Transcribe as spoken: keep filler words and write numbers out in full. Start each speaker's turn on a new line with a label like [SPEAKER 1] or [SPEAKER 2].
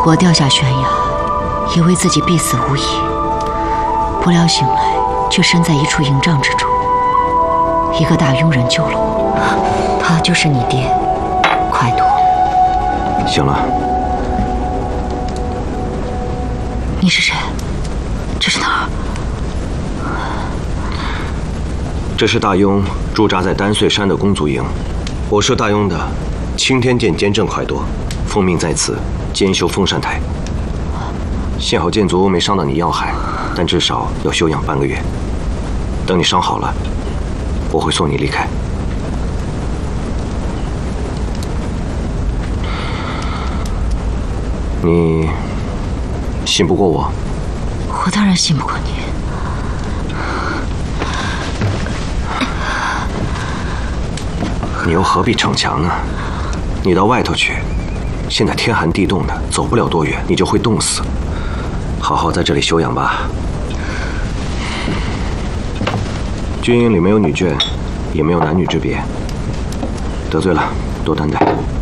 [SPEAKER 1] 我掉下悬崖，以为自己必死无疑，不料醒来却身在一处营帐之中。一个大佣人救了我，他就是你爹，快多。
[SPEAKER 2] 醒了。
[SPEAKER 1] 你是谁？这是哪儿？
[SPEAKER 2] 这是大庸驻扎在丹穗山的公族营，我是大庸的青天剑监正快多，奉命在此监修封禅台。幸好剑族没伤到你要害，但至少要休养半个月。等你伤好了，我会送你离开。你信不过我？
[SPEAKER 1] 我当然信不过你。
[SPEAKER 2] 你又何必逞强呢？你到外头去，现在天寒地冻的，走不了多远，你就会冻死。好好在这里休养吧。军营里没有女眷，也没有男女之别。得罪了，多担待。